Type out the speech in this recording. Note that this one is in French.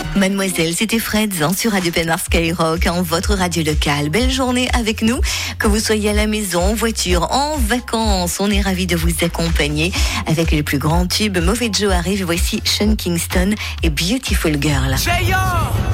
Mademoiselle, c'était Fred sur Radio Pénard Skyrock, votre radio locale. Belle journée avec nous, que vous soyez à la maison, en voiture, en vacances. On est ravis de vous accompagner avec les plus grands tubes. Mauvais Joe arrive, voici Sean Kingston et Beautiful Girl.